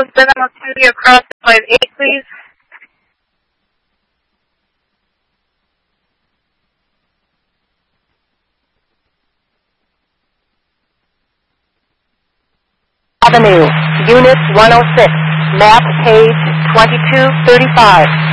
702 across 58, please. Avenue, Unit 106, map page 2235.